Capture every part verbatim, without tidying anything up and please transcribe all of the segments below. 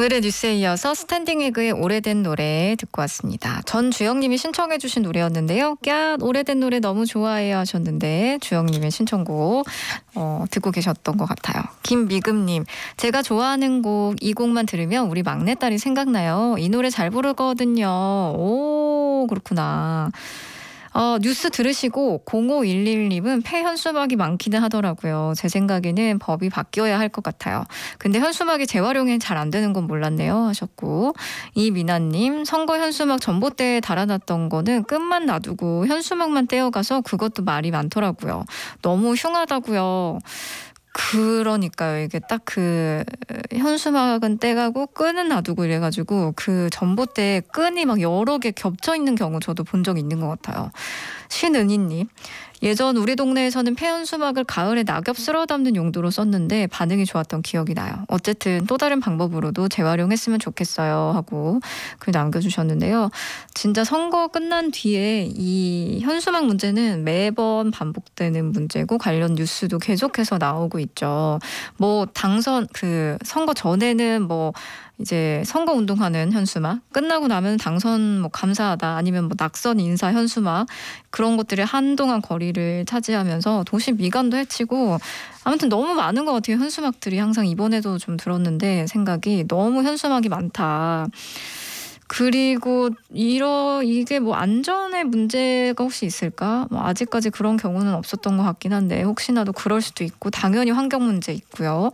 오늘의 뉴스에 이어서 스탠딩 에그의 오래된 노래 듣고 왔습니다. 전주영님이 신청해 주신 노래였는데요. 꺄 오래된 노래 너무 좋아해요 하셨는데 주영님의 신청곡 어, 듣고 계셨던 것 같아요. 김미금님, 제가 좋아하는 곡 이 곡만 들으면 우리 막내딸이 생각나요. 이 노래 잘 부르거든요. 오, 그렇구나. 어, 뉴스 들으시고 공오일일님은 폐현수막이 많기는 하더라고요. 제 생각에는 법이 바뀌어야 할 것 같아요. 근데 현수막이 재활용이 잘 안 되는 건 몰랐네요 하셨고, 이미나님, 선거 현수막 전봇대에 달아놨던 거는 끝만 놔두고 현수막만 떼어가서 그것도 말이 많더라고요. 너무 흉하다고요. 그러니까요. 이게 딱 그 현수막은 떼가고 끈은 놔두고 이래가지고 그 전봇대에 끈이 막 여러 개 겹쳐 있는 경우 저도 본 적 있는 것 같아요. 신은희님, 예전 우리 동네에서는 폐현수막을 가을에 낙엽 쓸어 담는 용도로 썼는데 반응이 좋았던 기억이 나요. 어쨌든 또 다른 방법으로도 재활용했으면 좋겠어요 하고 글 남겨주셨는데요. 진짜 선거 끝난 뒤에 이 현수막 문제는 매번 반복되는 문제고 관련 뉴스도 계속해서 나오고 있죠. 뭐 당선 그 선거 전에는 뭐 이제 선거 운동하는 현수막, 끝나고 나면 당선 뭐 감사하다, 아니면 뭐 낙선 인사 현수막, 그런 것들이 한동안 거리를 차지하면서 도시 미관도 해치고, 아무튼 너무 많은 것 같아요. 현수막들이 항상 이번에도 좀 들었는데 생각이 너무 현수막이 많다. 그리고 이러 이게 뭐 안전에 문제가 혹시 있을까? 뭐 아직까지 그런 경우는 없었던 것 같긴 한데 혹시나도 그럴 수도 있고, 당연히 환경 문제 있고요.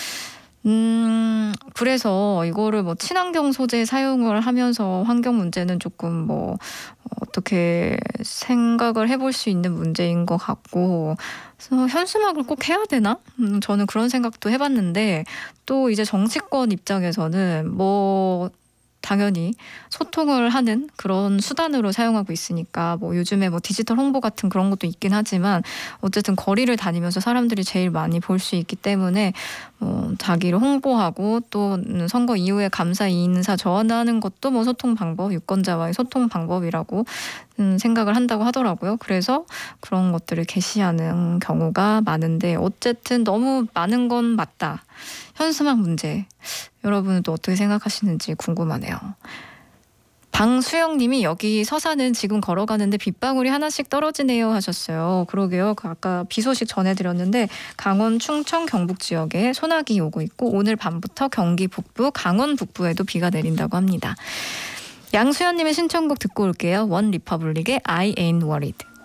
음, 그래서 이거를 뭐 친환경 소재 사용을 하면서 환경 문제는 조금 뭐 어떻게 생각을 해볼 수 있는 문제인 것 같고, 그래서 현수막을 꼭 해야 되나? 음, 저는 그런 생각도 해봤는데, 또 이제 정치권 입장에서는 뭐 당연히 소통을 하는 그런 수단으로 사용하고 있으니까, 뭐 요즘에 뭐 디지털 홍보 같은 그런 것도 있긴 하지만 어쨌든 거리를 다니면서 사람들이 제일 많이 볼 수 있기 때문에 뭐 자기를 홍보하고 또 선거 이후에 감사 인사 전하는 것도 뭐 소통 방법, 유권자와의 소통 방법이라고 음, 생각을 한다고 하더라고요. 그래서 그런 것들을 게시하는 경우가 많은데, 어쨌든 너무 많은 건 맞다. 현수막 문제, 여러분은 또 어떻게 생각하시는지 궁금하네요. 방수영님이, 여기 서산은 지금 걸어가는데 빗방울이 하나씩 떨어지네요 하셨어요. 그러게요. 그 아까 비 소식 전해드렸는데 강원, 충청, 경북 지역에 소나기 오고 있고, 오늘 밤부터 경기 북부, 강원 북부에도 비가 내린다고 합니다. 양수연님의 신청곡 듣고 올게요. 원 리퍼블릭의 I Ain't Worried.